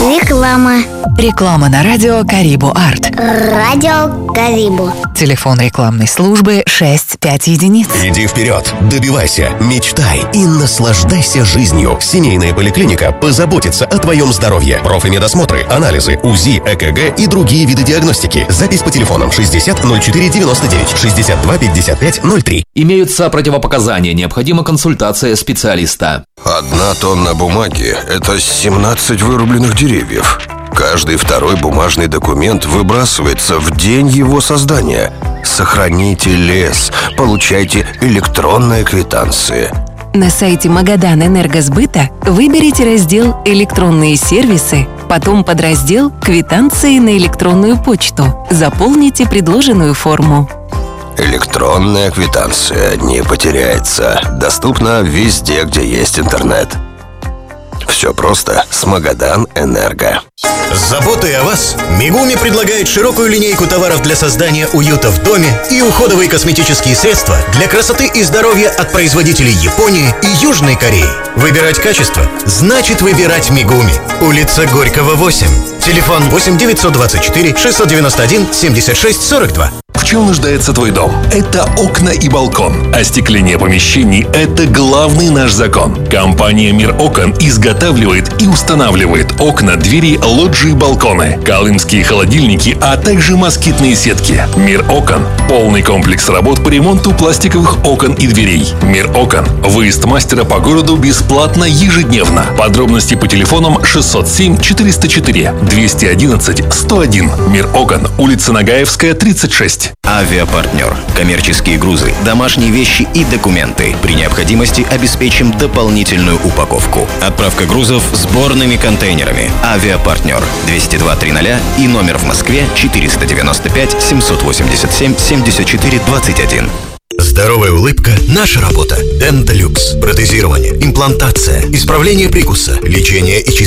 Реклама. Реклама на радио Карибу Арт. Радио Карибу. Телефон рекламной службы 65 единиц. Иди вперед, добивайся, мечтай и наслаждайся жизнью. Семейная поликлиника позаботится о твоем здоровье. Профмедосмотры, анализы, УЗИ, ЭКГ и другие виды диагностики. Запись по телефонам 60 04 99 62 55 03. Имеются противопоказания, необходима консультация специалиста. 1 тонна бумаги – это 17 вырубленных деревьев. Каждый второй бумажный документ выбрасывается в день его создания. Сохраните лес, получайте электронные квитанции. На сайте Магадан Энергосбыта выберите раздел «Электронные сервисы», потом подраздел «Квитанции на электронную почту». Заполните предложенную форму. Электронная квитанция не потеряется. Доступна везде, где есть интернет. Все просто с Магадан Энерго. С заботой о вас Мигуми предлагает широкую линейку товаров для создания уюта в доме и уходовые косметические средства для красоты и здоровья от производителей Японии и Южной Кореи. Выбирать качество значит выбирать Мигуми. Улица Горького, 8. Телефон 8 924 691 76 42. В чем нуждается твой дом? Это окна и балкон. Остекление помещений – это главный наш закон. Компания «Мир окон» изготавливает и устанавливает окна, двери, лоджии, балконы, колымские холодильники, а также москитные сетки. «Мир окон» – полный комплекс работ по ремонту пластиковых окон и дверей. «Мир окон» – выезд мастера по городу бесплатно ежедневно. Подробности по телефонам 607 404 211 101. «Мир окон», улица Нагаевская, 36. Авиапартнер. Коммерческие грузы, домашние вещи и документы. При необходимости обеспечим дополнительную упаковку. Отправка грузов сборными контейнерами. Авиапартнер. 202-300 и номер в Москве 495 787 74 21. Здоровая улыбка – наша работа. Денталюкс. Протезирование, имплантация, исправление прикуса, лечение и чистоту